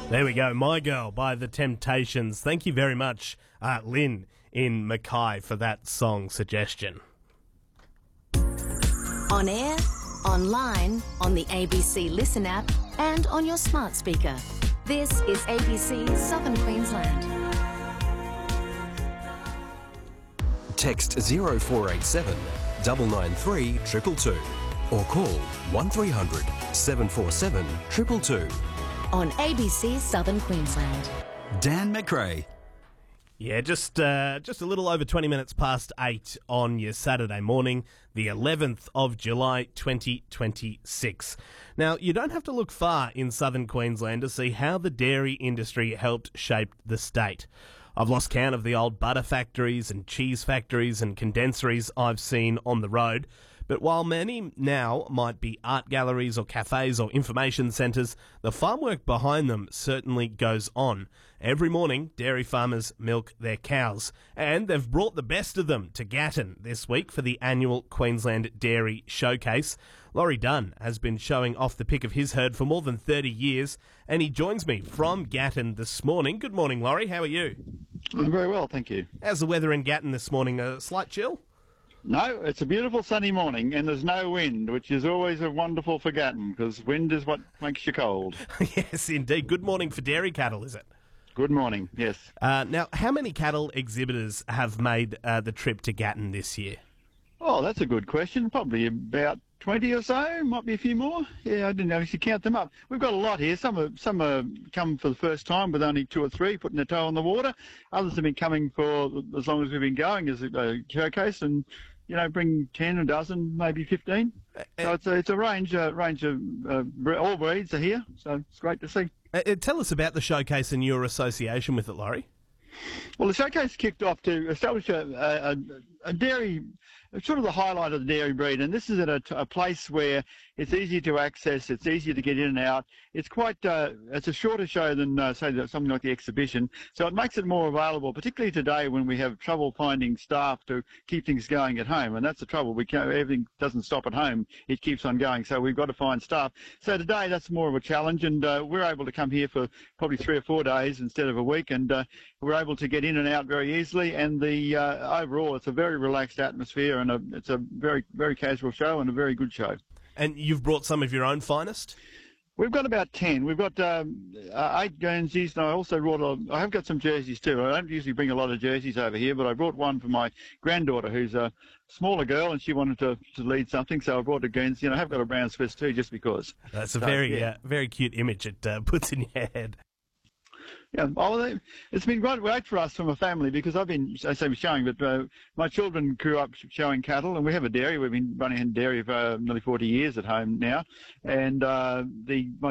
There we go, My Girl by The Temptations. Thank you very much, Lynn in Mackay, for that song suggestion. On air, online, on the ABC Listen app and on your smart speaker. This is ABC Southern Queensland. Text 0487 993 222 or call 1300 747 222. On ABC Southern Queensland. Dan McRae. Yeah, just a little over 20 minutes past 8 on your Saturday morning, the 11th of July 2026. Now, you don't have to look far in southern Queensland to see how the dairy industry helped shape the state. I've lost count of the old butter factories and cheese factories and condenseries I've seen on the road. But while many now might be art galleries or cafes or information centres, the farm work behind them certainly goes on. Every morning, dairy farmers milk their cows, and they've brought the best of them to Gatton this week for the annual Queensland Dairy Showcase. Laurie Dunn has been showing off the pick of his herd for more than 30 years, and he joins me from Gatton this morning. Good morning, Laurie. How are you? I'm very well, thank you. How's the weather in Gatton this morning? A slight chill? No, it's a beautiful sunny morning and there's no wind, which is always a wonderful for Gatton because wind is what makes you cold. Yes, indeed. Good morning for dairy cattle, is it? Good morning, yes. Now, how many cattle exhibitors have made the trip to Gatton this year? Oh, that's a good question. Probably about 20 or so, might be a few more. Yeah, I didn't actually count them up. We've got a lot here. Some are come for the first time with only 2 or 3 putting their toe in the water. Others have been coming for as long as we've been going as a showcase and, bring 10, a dozen, maybe 15. So it's a range of all breeds are here. So it's great to see. Tell us about the showcase and your association with it, Laurie. Well, the showcase kicked off to establish a dairy, sort of the highlight of the dairy breed, and this is at a place where it's easy to access, it's easier to get in and out. It's quite, it's a shorter show than, say, something like the exhibition, so it makes it more available, particularly today when we have trouble finding staff to keep things going at home, and that's the trouble. Everything doesn't stop at home, it keeps on going, so we've got to find staff. So today that's more of a challenge, and we're able to come here for probably 3 or 4 days instead of a week, and we're able to get in and out very easily, and the overall it's a very relaxed atmosphere, and it's a very, very casual show and a very good show. And you've brought some of your own finest? We've got about 10. We've got 8 Guernseys, and I also I have got some jerseys too. I don't usually bring a lot of jerseys over here, but I brought one for my granddaughter, who's a smaller girl, and she wanted to lead something, so I brought a Guernsey, and I have got a Brown Swiss too, just because. That's a very cute image it puts in your head. Yeah, it's been great for us from a family because I've been, I say showing, but my children grew up showing cattle, and we have a dairy. We've been running a dairy for nearly 40 years at home now, and my